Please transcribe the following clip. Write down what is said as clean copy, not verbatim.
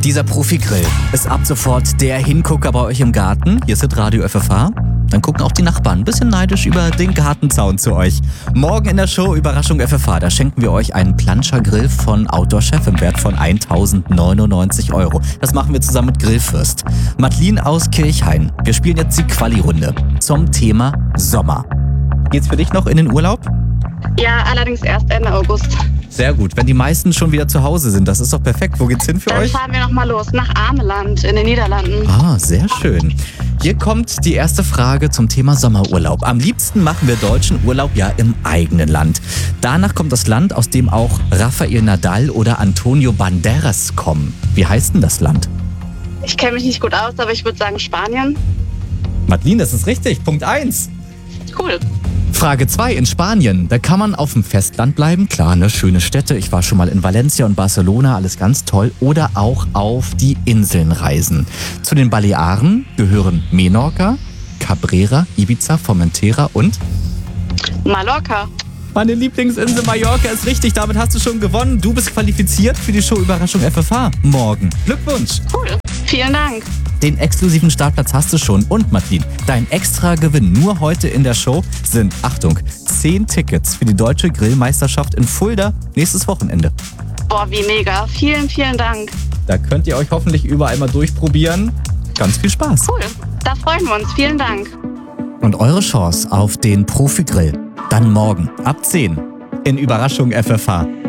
Dieser Profi-Grill ist ab sofort der Hingucker bei euch im Garten. Hier ist Radio FFH. Dann gucken auch die Nachbarn ein bisschen neidisch über den Gartenzaun zu euch. Morgen in der Show Überraschung FFH, da schenken wir euch einen Planscher-Grill von Outdoor Chef im Wert von 1.099 €. Das machen wir zusammen mit Grillfürst. Madeline aus Kirchhain. Wir spielen jetzt die Quali-Runde zum Thema Sommer. Geht's für dich noch in den Urlaub? Ja, allerdings erst Ende August. Sehr gut. Wenn die meisten schon wieder zu Hause sind, das ist doch perfekt. Wo geht's hin für euch? Dann fahren wir nochmal los nach Ameland in den Niederlanden. Ah, sehr schön. Hier kommt die erste Frage zum Thema Sommerurlaub. Am liebsten machen wir Deutschen Urlaub ja im eigenen Land. Danach kommt das Land, aus dem auch Rafael Nadal oder Antonio Banderas kommen. Wie heißt denn das Land? Ich kenne mich nicht gut aus, aber ich würde sagen Spanien. Madeline, das ist richtig. Punkt 1. Cool. Frage 2. In Spanien, da kann man auf dem Festland bleiben. Klar, ne, schöne Städte. Ich war schon mal in Valencia und Barcelona, alles ganz toll. Oder auch auf die Inseln reisen. Zu den Balearen gehören Menorca, Cabrera, Ibiza, Formentera und Mallorca. meine Lieblingsinsel Mallorca ist richtig. Damit hast du schon gewonnen. Du bist qualifiziert für die Show Überraschung FFH morgen. Glückwunsch. Cool. Vielen Dank. Den exklusiven Startplatz hast du schon. Und Madeline, dein extra Gewinn nur heute in der Show sind, Achtung, 10 Tickets für die Deutsche Grillmeisterschaft in Fulda nächstes Wochenende. Boah, wie mega. Vielen, vielen Dank. Da könnt ihr euch hoffentlich überall mal durchprobieren. Ganz viel Spaß. Cool. Da freuen wir uns. Vielen Dank. Und eure Chance auf den Profi-Grill dann morgen ab 10 in Überraschung FFH.